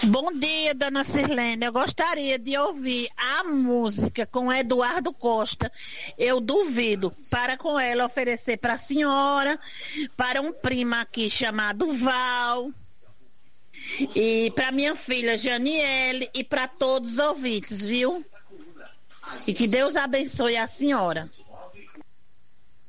Bom dia, dona Sirlene. Eu gostaria de ouvir a música com Eduardo Costa. Eu duvido. Para com ela oferecer para a senhora, para um primo aqui chamado Val, e para minha filha Janiele e para todos os ouvintes, viu? E que Deus abençoe a senhora.